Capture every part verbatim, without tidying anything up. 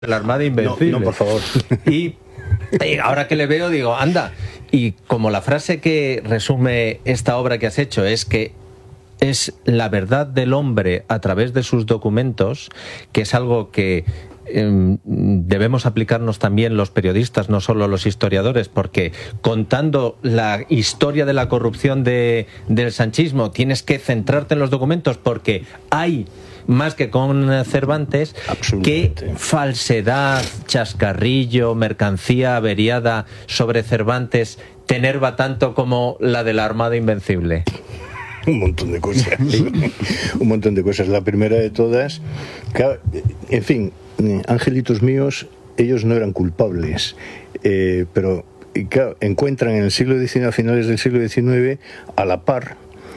de la Armada Invencible. No, no, por favor. Y, y ahora que le veo, digo, anda. Y como la frase que resume esta obra que has hecho es que es la verdad del hombre a través de sus documentos, que es algo que eh, debemos aplicarnos también los periodistas, no solo los historiadores, porque contando la historia de la corrupción de, del sanchismo tienes que centrarte en los documentos, porque hay más que con Cervantes, qué falsedad, chascarrillo, mercancía averiada sobre Cervantes te enerva tanto como la de la Armada Invencible. Un montón de cosas. Un montón de cosas. La primera de todas, en fin, angelitos míos, ellos no eran culpables, eh, pero claro, encuentran en el siglo diecinueve, a finales del siglo diecinueve, a la par,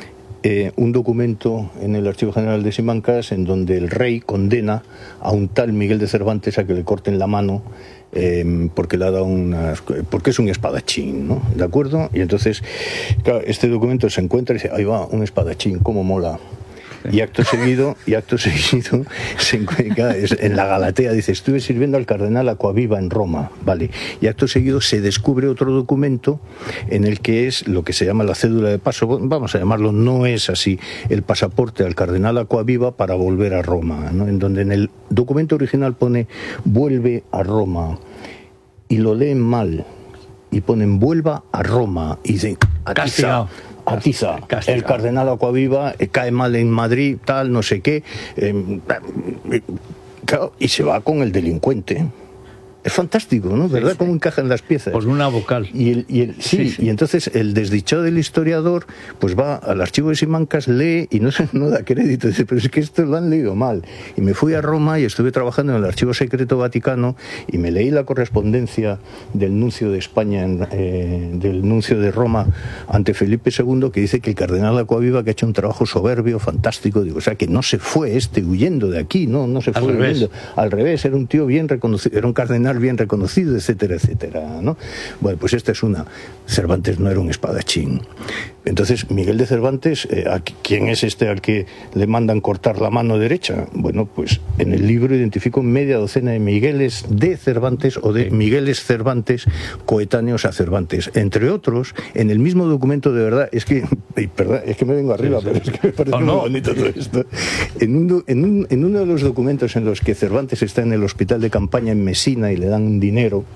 Eh, un documento en el Archivo General de Simancas en donde el rey condena a un tal Miguel de Cervantes a que le corten la mano eh, porque le ha dado unas, porque es un espadachín, ¿no? ¿De acuerdo? Y entonces, claro, este documento se encuentra y dice, ahí va, un espadachín, cómo mola. Y acto seguido, y acto seguido se encuentra en la Galatea, dice, estuve sirviendo al cardenal Acquaviva en Roma, vale. Y acto seguido se descubre otro documento en el que es lo que se llama la cédula de paso, vamos a llamarlo, no es así, el pasaporte al cardenal Acquaviva para volver a Roma, ¿no? En donde en el documento original pone vuelve a Roma y lo leen mal y ponen vuelva a Roma y dicen castigado. Atiza, el cardenal Acquaviva eh, cae mal en Madrid, tal, no sé qué, eh, eh, claro, y se va con el delincuente. Es fantástico, ¿no? ¿Verdad? Sí, sí. Cómo encajan las piezas. Por una vocal. Y, el, y el, sí, sí, sí, y entonces el desdichado del historiador pues va al Archivo de Simancas, lee y no, no da crédito. Dice, pero es que esto lo han leído mal. Y me fui a Roma y estuve trabajando en el Archivo Secreto Vaticano y me leí la correspondencia del nuncio de España, en, eh, del nuncio de Roma ante Felipe segundo, que dice que el cardenal Acquaviva que ha hecho un trabajo soberbio, fantástico. Digo, o sea, que no se fue este huyendo de aquí, no, no se fue al huyendo. Revés. Al revés, era un tío bien reconocido, era un cardenal bien reconocido, etcétera, etcétera, ¿no? Bueno, pues esta es una. Cervantes no era un espadachín. Entonces, Miguel de Cervantes, eh, ¿quién es este al que le mandan cortar la mano derecha? Bueno, pues en el libro identifico media docena de Migueles de Cervantes o de Migueles Cervantes coetáneos a Cervantes. Entre otros, en el mismo documento, de verdad, es que, perdón, es que me vengo arriba, sí, sí. Pero es que me parece oh, muy no. bonito todo esto. En, un, en, un, en uno de los documentos en los que Cervantes está en el hospital de campaña en Mesina y le dan dinero,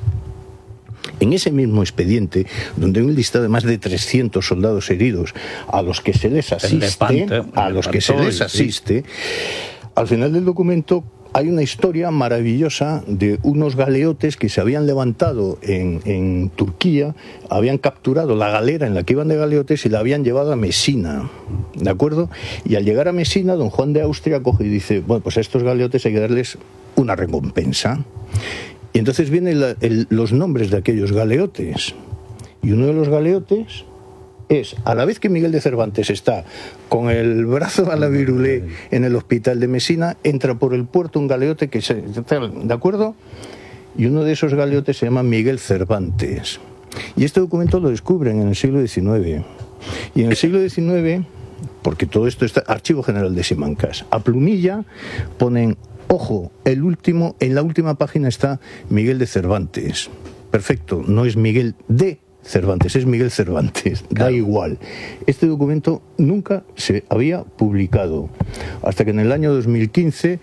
en ese mismo expediente, donde hay un listado de más de trescientos soldados heridos a los que se les asiste, Lepante, a los que se les asiste, sí. Al final del documento hay una historia maravillosa de unos galeotes que se habían levantado en, en Turquía, habían capturado la galera en la que iban de galeotes y la habían llevado a Mesina, ¿de acuerdo? Y al llegar a Mesina, don Juan de Austria coge y dice, bueno, pues a estos galeotes hay que darles una recompensa. Y entonces vienen la, el, los nombres de aquellos galeotes. Y uno de los galeotes es, a la vez que Miguel de Cervantes está con el brazo a la virulé en el hospital de Mesina, entra por el puerto un galeote que se... ¿De acuerdo? Y uno de esos galeotes se llama Miguel Cervantes. Y este documento lo descubren en el siglo diecinueve. Y en el siglo diecinueve, porque todo esto está... Archivo General de Simancas. A plumilla ponen... Ojo, el último, en la última página está Miguel de Cervantes. Perfecto, no es Miguel de Cervantes, es Miguel Cervantes, claro. Da igual. Este documento nunca se había publicado, hasta que en el año dos mil quince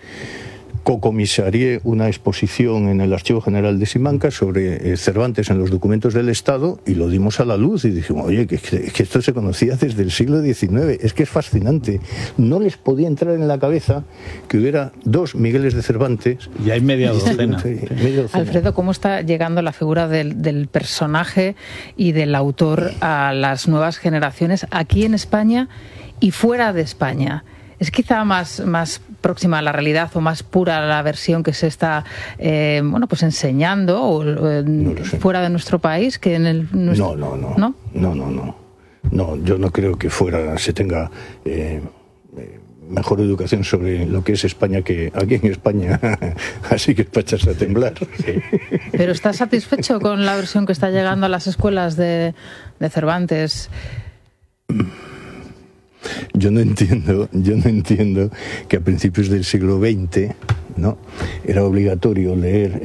cocomisarié una exposición en el Archivo General de Simancas sobre eh, Cervantes en los documentos del Estado y lo dimos a la luz y dijimos, oye, que, que esto se conocía desde el siglo diecinueve, es que es fascinante. No les podía entrar en la cabeza que hubiera dos Migueles de Cervantes. Y hay media docena. Sí, media docena. Alfredo, ¿cómo está llegando la figura del, del personaje y del autor a las nuevas generaciones aquí en España y fuera de España? ¿Es quizá más, más próxima a la realidad o más pura la versión que se está eh, bueno, pues enseñando o, eh, no fuera de nuestro país que en el nuestro... No, no, no. ¿No? No, no, no. No, yo no creo que fuera se tenga eh, mejor educación sobre lo que es España que aquí en España. Así que es para echarse a temblar. ¿Pero estás satisfecho con la versión que está llegando a las escuelas de, de Cervantes? yo no entiendo, yo no entiendo que a principios del siglo veinte, ¿no?, era obligatorio leer